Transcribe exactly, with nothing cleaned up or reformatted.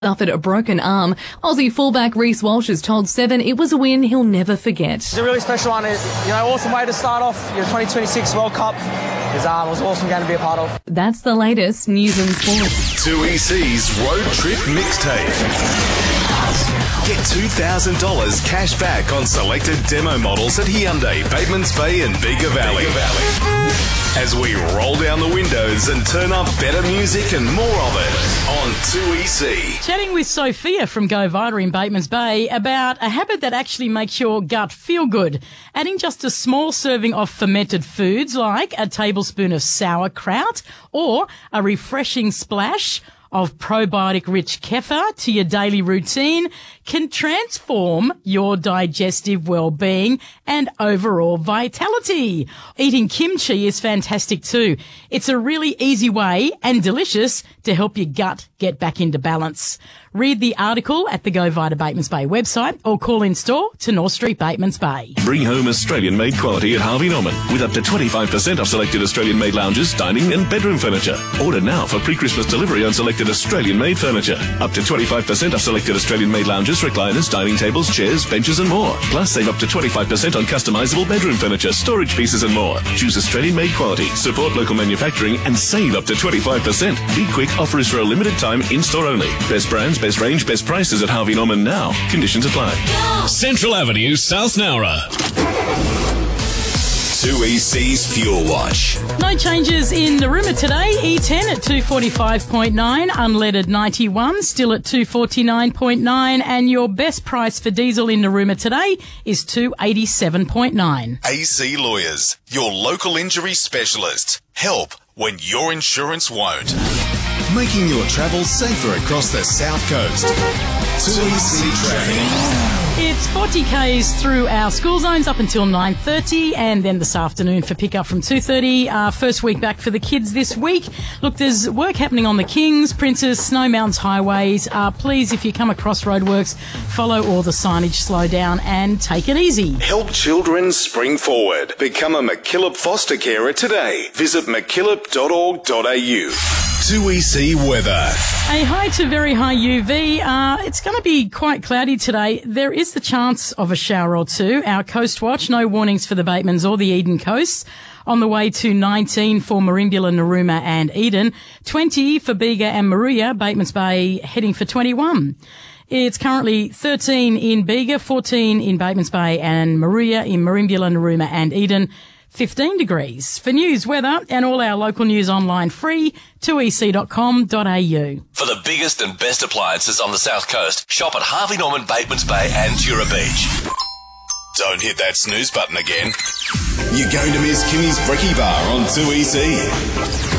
Suffered a broken arm. Aussie fullback Reece Walsh has told Seven it was a win he'll never forget. It's a really special one. You know, awesome way to start off your twenty twenty-six World Cup. It was, um, it was an awesome game to be a part of. That's the latest news and sport. two E C's Road Trip Mixtape. Get two thousand dollars cash back on selected demo models at Hyundai, Batemans Bay and Bega Valley. As we roll down the windows and turn up better music and more of it on two E C. Chatting with Sophia from Go Vita in Batemans Bay about a habit that actually makes your gut feel good. Adding just a small serving of fermented foods like a tablespoon of sauerkraut or a refreshing splash of probiotic-rich kefir to your daily routine can transform your digestive well-being and overall vitality. Eating kimchi is fantastic too. It's a really easy way and delicious to help your gut get back into balance. Read the article at the Go Vita Batemans Bay website or call in store to North Street, Batemans Bay. Bring home Australian-made quality at Harvey Norman with up to twenty-five percent off selected Australian-made lounges, dining and bedroom furniture. Order now for pre-Christmas delivery on selected Australian-made furniture. Up to twenty-five percent off selected Australian-made lounges, recliners, dining tables, chairs, benches and more. Plus save up to twenty-five percent on customisable bedroom furniture, storage pieces and more. Choose Australian-made quality, support local manufacturing and save up to twenty-five percent. Be quick, offer is for a limited time, in-store only. Best brands, best range, best prices at Harvey Norman now. Conditions apply. Central Avenue, South Nowra. two E C's Fuel Watch. No changes in Narooma today. E ten at two forty-five point nine, unleaded ninety-one, still at two forty-nine point nine, and your best price for diesel in Narooma today is two eighty-seven point nine. A C Lawyers, your local injury specialist. Help when your insurance won't. Making your travel safer across the South Coast. two E C Traffic. It's forty kays through our school zones up until nine thirty, and then this afternoon for pick-up from two thirty. Uh, first week back for the kids this week. Look, there's work happening on the Kings, Princess, Snow Mountains highways. Uh, please, if you come across roadworks, follow all the signage, slow down and take it easy. Help children spring forward. Become a McKillop foster carer today. Visit mckillop dot org dot a u. two E C weather. A high to very high U V. Uh, it's going to be quite cloudy today. There is the chance of a shower or two. Our Coast Watch, no warnings for the Batemans or the Eden coasts. On the way to nineteen for Merimbula, Narooma and Eden. twenty for Bega and Maruya. Batemans Bay heading for twenty-one. It's currently thirteen in Bega, fourteen in Batemans Bay and Maruya, in Merimbula, Narooma and Eden. fifteen degrees. For news, weather and all our local news online free, two e c dot com dot a u. For the biggest and best appliances on the South Coast, shop at Harvey Norman, Batemans Bay and Tura Beach. Don't hit that snooze button again. You're going to miss Kimmy's Brekkie Bar on two E C.